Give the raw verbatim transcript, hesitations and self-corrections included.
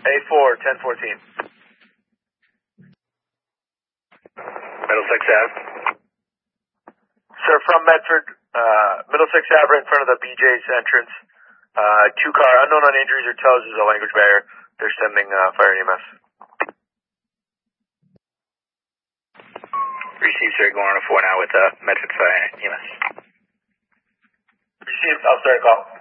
A four, ten fourteen. Middlesex Ave. Sir, from Medford, uh, Middlesex Ave, right in front of the B J's entrance. Uh, two car, unknown on injuries or tows, there's a language barrier. They're sending uh, fire and E M S. Received, sir, going on a four now with uh, Medford Fire and E M S. Received, I'll start a call.